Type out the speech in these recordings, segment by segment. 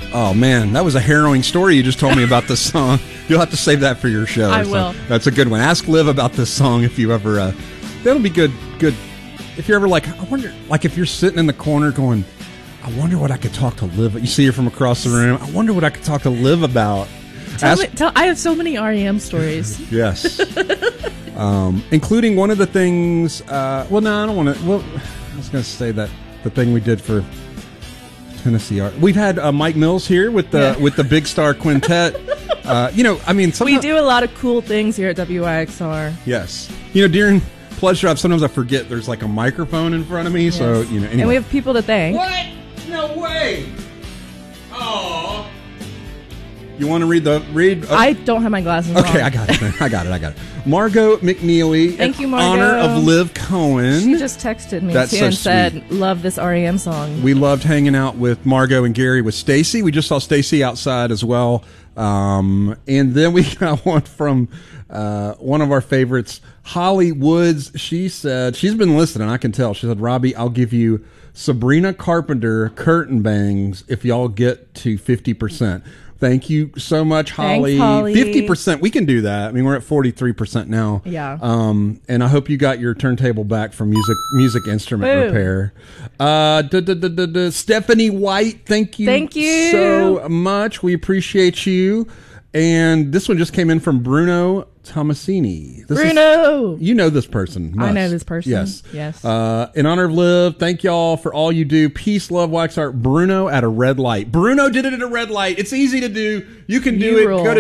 Oh man, that was a harrowing story you just told me about this song. You'll have to save that for your show. I will. That's a good one. Ask Liv about this song if you ever. That'll be good. Good. If you're ever like, I wonder, like if you're sitting in the corner going, I wonder what I could talk to Liv. You see her from across the room. I wonder what I could talk to Liv about. I have so many REM stories. Yes. Including one of the things. Well, no, I don't want to. Well, I was going to say that the thing we did for Tennessee Art. We've had Mike Mills here with the Big Star Quintet. I mean, we do a lot of cool things here at WYXR. Yes. During Pledge Drive, sometimes I forget there's like a microphone in front of me. Yes. So, anyway. And we have people to thank. What? No way. Oh. You want to read? I don't have my glasses on. Okay, I got it. Margot McNeely. Thank you, Margot. Honor of Liv Cohen. She just texted me too and said, love this REM song. We loved hanging out with Margot and Gary with Stacy. We just saw Stacy outside as well. And then we got one from one of our favorites, Holly Woods. She said, she's been listening, I can tell. She said, Robbie, I'll give you Sabrina Carpenter curtain bangs if y'all get to 50%. Thank you so much, Holly. Thanks, Holly. 50%, we can do that. I mean, we're at 43% now. Yeah. And I hope you got your turntable back from music instrument repair. Stephanie White, thank you so much. We appreciate you. And this one just came in from Bruno Tomasini. You know this person. I know this person. Yes. Yes. In honor of Liv, thank y'all for all you do. Peace, love, wax art. Bruno at a red light. Bruno did it at a red light. It's easy to do. You can do it. Rule. Go to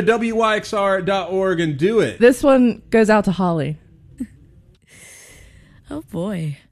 WYXR.org and do it. This one goes out to Holly. Oh, boy.